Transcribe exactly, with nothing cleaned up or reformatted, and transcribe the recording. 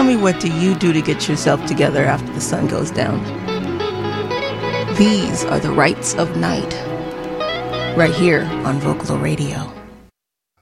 tell me, what do you do to get yourself together after the sun goes down? These are the Rights of Night, right here on Vocalo Radio.